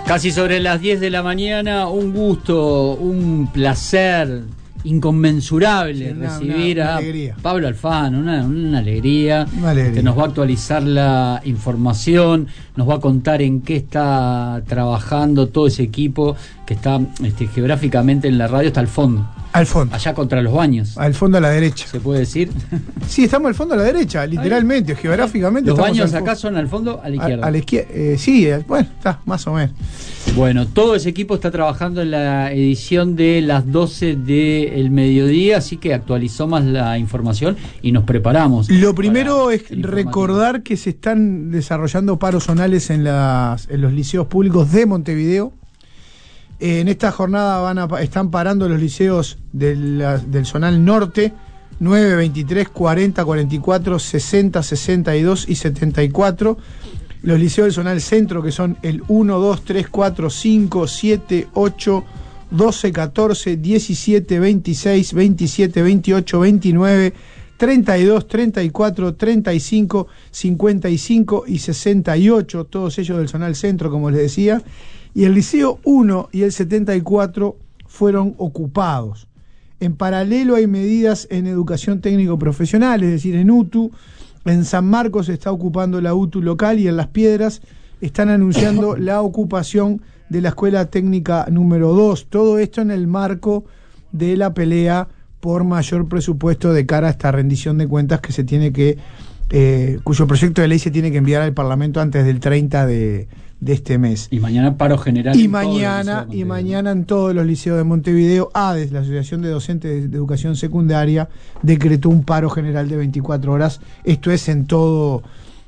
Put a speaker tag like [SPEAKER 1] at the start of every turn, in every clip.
[SPEAKER 1] Casi sobre las 10 de la mañana, un gusto, un placer inconmensurable recibir a Pablo Alfano, una alegría. Nos va a actualizar la información, nos va a contar en qué está trabajando todo ese equipo que está geográficamente en la radio, está al fondo.
[SPEAKER 2] Al fondo.
[SPEAKER 1] Allá contra los baños.
[SPEAKER 2] Al fondo a la derecha.
[SPEAKER 1] ¿Se puede decir?
[SPEAKER 2] Sí, estamos al fondo a la derecha, literalmente, geográficamente.
[SPEAKER 1] Los baños acá son al fondo, a la izquierda.
[SPEAKER 2] A la izquierda, sí, bueno, está, más o menos.
[SPEAKER 1] Bueno, todo ese equipo está trabajando en la edición de las 12 del mediodía, así que actualizó más la información y nos preparamos.
[SPEAKER 2] Lo primero es recordar que se están desarrollando paros zonales en los liceos públicos de Montevideo. En esta jornada están parando los liceos del zonal norte, 9, 23, 40, 44, 60, 62 y 74. Los liceos del zonal centro, que son el 1, 2, 3, 4, 5, 7, 8, 12, 14, 17, 26, 27, 28, 29, 32, 34, 35, 55 y 68, todos ellos del zonal centro, como les decía. Y el liceo 1 y el 74 fueron ocupados. En paralelo hay medidas en educación técnico profesional, es decir, en UTU. En San Marcos se está ocupando la UTU local y en Las Piedras están anunciando la ocupación de la escuela técnica número 2. Todo esto en el marco de la pelea por mayor presupuesto de cara a esta rendición de cuentas que se tiene cuyo proyecto de ley se tiene que enviar al Parlamento antes del 30 de este mes.
[SPEAKER 1] Y mañana paro general.
[SPEAKER 2] Y mañana en todos los liceos de Montevideo, ADES, la Asociación de Docentes de Educación Secundaria, decretó un paro general de 24 horas. Esto es en toda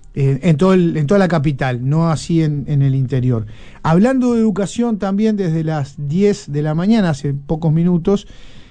[SPEAKER 2] la capital, no así en el interior. Hablando de educación, también desde las 10 de la mañana, hace pocos minutos,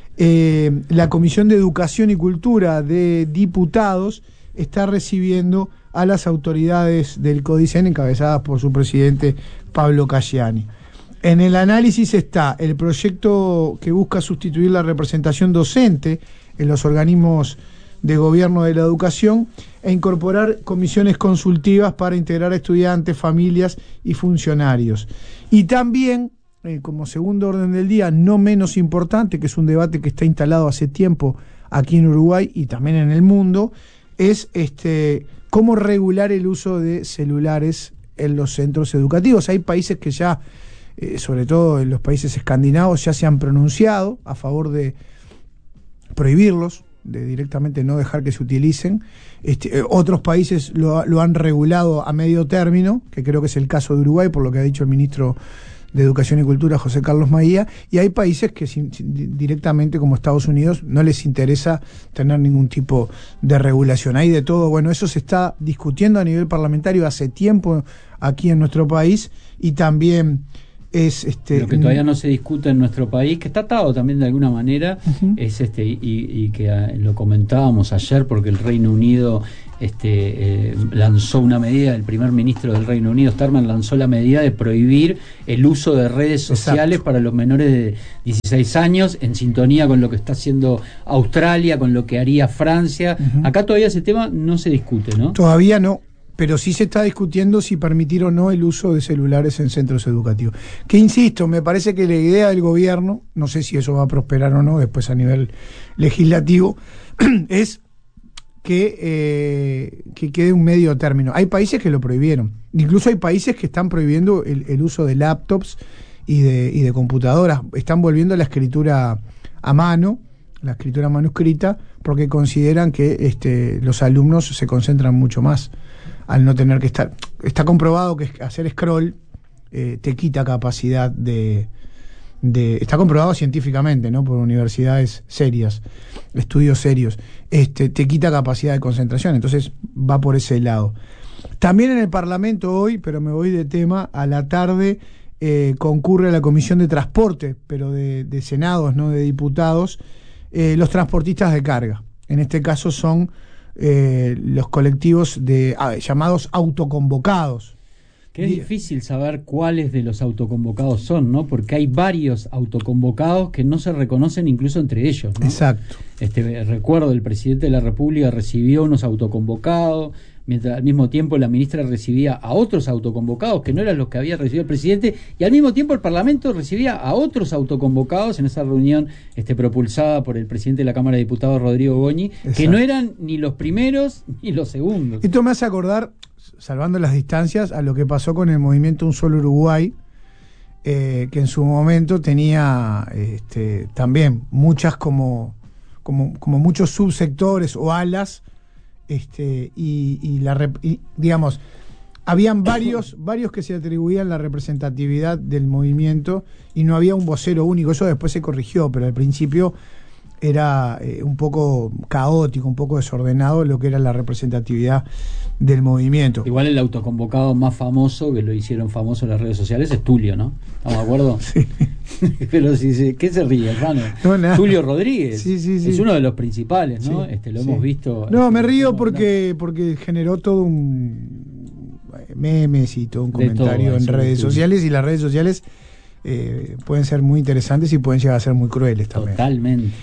[SPEAKER 2] la Comisión de Educación y Cultura de Diputados está recibiendo a las autoridades del CODICEN encabezadas por su presidente Pablo Caggiani. En el análisis está el proyecto que busca sustituir la representación docente en los organismos de gobierno de la educación e incorporar comisiones consultivas para integrar a estudiantes, familias y funcionarios. Y también, como segundo orden del día, no menos importante, que es un debate que está instalado hace tiempo aquí en Uruguay y también en el mundo, es cómo regular el uso de celulares en los centros educativos. Hay países que ya, sobre todo en los países escandinavos, ya se han pronunciado a favor de prohibirlos, de directamente no dejar que se utilicen. Otros países lo han regulado a medio término, que creo que es el caso de Uruguay, por lo que ha dicho el ministro de Educación y Cultura, José Carlos Maía, y hay países que directamente, como Estados Unidos, no les interesa tener ningún tipo de regulación. Hay de todo. Bueno, eso se está discutiendo a nivel parlamentario hace tiempo aquí en nuestro país, y también es lo
[SPEAKER 1] que todavía no se discute en nuestro país, que está atado también de alguna manera, es y que lo comentábamos ayer, porque el Reino Unido lanzó una medida, el primer ministro del Reino Unido, Starmer, lanzó la medida de prohibir el uso de redes sociales para los menores de 16 años, en sintonía con lo que está haciendo Australia, con lo que haría Francia. Acá todavía ese tema no se discute, ¿no?
[SPEAKER 2] Todavía no, pero sí se está discutiendo si permitir o no el uso de celulares en centros educativos. Que insisto, me parece que la idea del gobierno, no sé si eso va a prosperar o no después a nivel legislativo, es que quede un medio término. Hay países que lo prohibieron, incluso hay países que están prohibiendo el uso de laptops y de computadoras, están volviendo a la escritura a mano, la escritura manuscrita, porque consideran que los alumnos se concentran mucho más al no tener que estar. Está comprobado que hacer scroll te quita capacidad está comprobado científicamente, ¿no? Por universidades serias, estudios serios, te quita capacidad de concentración, entonces va por ese lado. También en el Parlamento hoy, pero me voy de tema, a la tarde concurre la Comisión de Transporte, pero de senados, no de diputados, los transportistas de carga. En este caso son los colectivos llamados autoconvocados.
[SPEAKER 1] Que es difícil saber cuáles de los autoconvocados son, ¿no? Porque hay varios autoconvocados que no se reconocen incluso entre ellos, ¿no?
[SPEAKER 2] Exacto.
[SPEAKER 1] Recuerdo, el presidente de la República recibió unos autoconvocados, mientras al mismo tiempo la ministra recibía a otros autoconvocados que no eran los que había recibido el presidente, y al mismo tiempo el Parlamento recibía a otros autoconvocados en esa reunión propulsada por el presidente de la Cámara de Diputados, Rodrigo Goñi. Exacto. Que no eran ni los primeros ni los segundos.
[SPEAKER 2] Esto me hace acordar, salvando las distancias, a lo que pasó con el movimiento Un Solo Uruguay, que en su momento tenía también muchas como muchos subsectores o alas, digamos, habían varios que se atribuían la representatividad del movimiento y no había un vocero único. Eso después se corrigió, pero al principio era un poco caótico, un poco desordenado lo que era la representatividad del movimiento.
[SPEAKER 1] Igual el autoconvocado más famoso, que lo hicieron famoso en las redes sociales, es Tulio, ¿no? ¿Estamos de acuerdo?
[SPEAKER 2] Sí.
[SPEAKER 1] Pero ¿qué se ríe, hermano?
[SPEAKER 2] No,
[SPEAKER 1] Tulio Rodríguez.
[SPEAKER 2] Sí.
[SPEAKER 1] Es uno de los principales, ¿no?
[SPEAKER 2] Sí,
[SPEAKER 1] lo hemos visto.
[SPEAKER 2] No, me río porque generó todo un memes y todo un comentario en redes sociales, y las redes sociales pueden ser muy interesantes y pueden llegar a ser muy crueles también.
[SPEAKER 1] Totalmente.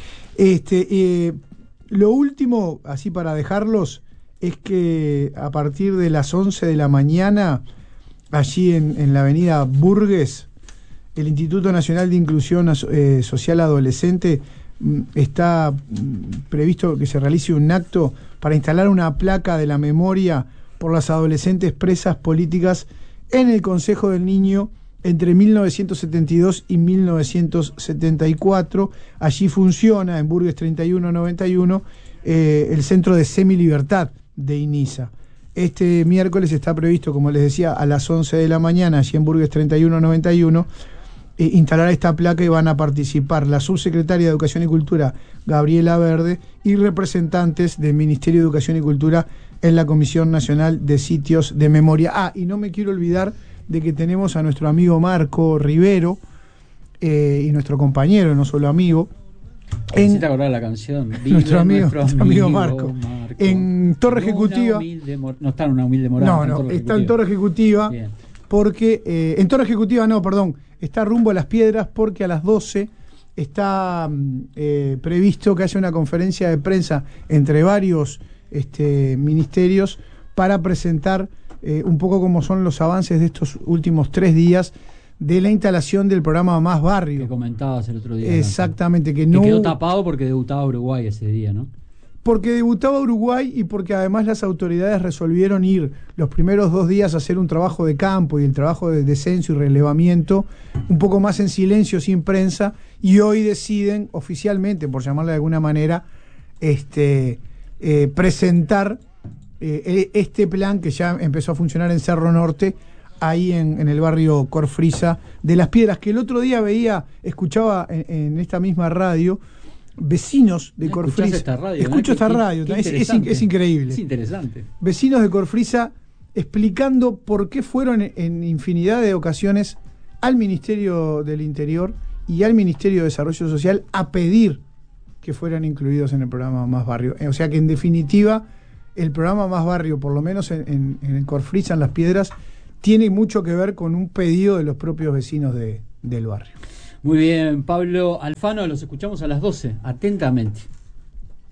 [SPEAKER 2] Lo último, así para dejarlos, es que a partir de las 11 de la mañana, allí en la avenida Burgues, el Instituto Nacional de Inclusión Social Adolescente está previsto que se realice un acto para instalar una placa de la memoria por las adolescentes presas políticas en el Consejo del Niño entre 1972 y 1974. Allí funciona, en Burgues 3191, el Centro de Semilibertad de INISA. Este miércoles está previsto, como les decía, a las 11 de la mañana, allí en Burgues 3191, instalar esta placa, y van a participar la subsecretaria de Educación y Cultura, Gabriela Verde, y representantes del Ministerio de Educación y Cultura en la Comisión Nacional de Sitios de Memoria. Y no me quiero olvidar de que tenemos a nuestro amigo Marco Rivero, y nuestro compañero, no solo amigo,
[SPEAKER 1] necesita acordar la canción.
[SPEAKER 2] Nuestro amigo Marco. En Torre Ejecutiva.
[SPEAKER 1] No está en una humilde morada.
[SPEAKER 2] No, está en Torre Ejecutiva. Bien. Porque en Torre Ejecutiva está rumbo a Las Piedras, porque a las 12 está previsto que haya una conferencia de prensa entre varios ministerios para presentar un poco cómo son los avances de estos últimos 3 días de la instalación del programa Más Barrio.
[SPEAKER 1] Que comentabas el otro día.
[SPEAKER 2] Exactamente.
[SPEAKER 1] Que quedó tapado porque debutaba Uruguay ese día, ¿no?
[SPEAKER 2] Porque debutaba Uruguay, y porque además las autoridades resolvieron ir los primeros 2 días a hacer un trabajo de campo y el trabajo de descenso y relevamiento un poco más en silencio, sin prensa, y hoy deciden oficialmente, por llamarle de alguna manera, presentar este plan que ya empezó a funcionar en Cerro Norte, ahí en el barrio Corfrisa de Las Piedras, que el otro día escuchaba en esta misma radio vecinos de Corfrisa. Escucho esta radio, es increíble.
[SPEAKER 1] Es interesante.
[SPEAKER 2] Vecinos de Corfrisa explicando por qué fueron en infinidad de ocasiones al Ministerio del Interior y al Ministerio de Desarrollo Social a pedir que fueran incluidos en el programa Más Barrio. O sea que, en definitiva, el programa Más Barrio, por lo menos en Corfrisa, en Las Piedras, tiene mucho que ver con un pedido de los propios vecinos del barrio.
[SPEAKER 1] Muy bien, Pablo Alfano, los escuchamos a las 12, atentamente.